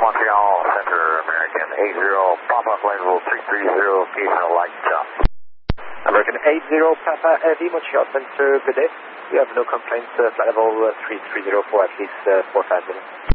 Montreal Center, American 80 Papa flight level 330, occasional light jump. American 80 Papa Heavy, Montreal Center, good day. We have no complaints, flight level 3304 at least 4-5 minutes.